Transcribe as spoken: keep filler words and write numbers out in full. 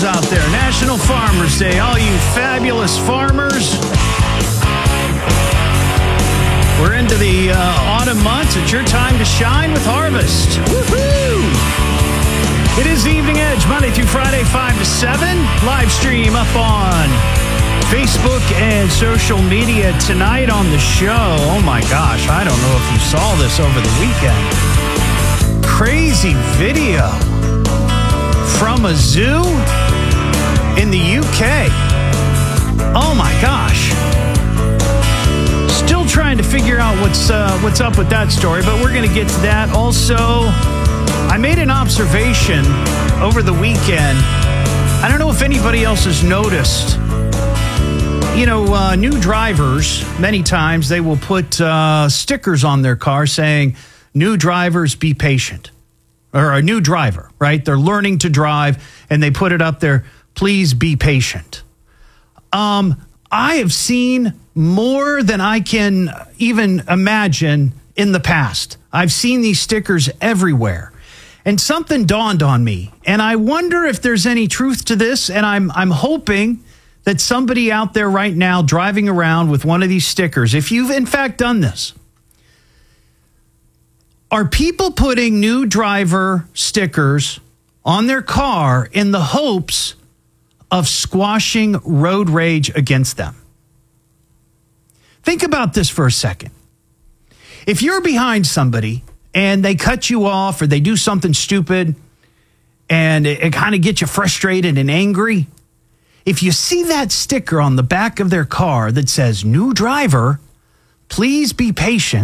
Out there, National Farmers Day, all you fabulous farmers. We're into the uh, autumn months. It's your time to shine with harvest. Woohoo! It is the Evening Edge, Monday through Friday, five to seven. Live stream up on Facebook and social media tonight on the show. Oh my gosh, I don't know if you saw this over the weekend. Crazy video from a zoo in the U K. Oh my gosh. Still trying to figure out what's uh, what's up with that story, but we're going to get to that. Also, I made an observation over the weekend. I don't know if anybody else has noticed. You know, uh, new drivers, many times they will put uh, stickers on their car saying, "New drivers, be patient." Or a new driver, right? They're learning to drive, and they put it up there, "Please be patient." Um, I have seen more than I can even imagine in the past. I've seen these stickers everywhere. And something dawned on me. And I wonder if there's any truth to this. And I'm I'm hoping that somebody out there right now driving around with one of these stickers, if you've in fact done this, are people putting new driver stickers on their car in the hopes of squashing road rage against them? Think about this for a second. If you're behind somebody and they cut you off or they do something stupid and it, it kind of gets you frustrated and angry, if you see that sticker on the back of their car that says, "New driver, please be patient,"